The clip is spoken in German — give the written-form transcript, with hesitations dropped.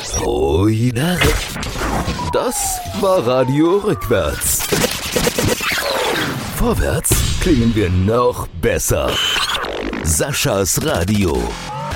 Ui, das war Radio rückwärts. Vorwärts klingen wir noch besser. Saschas Radio.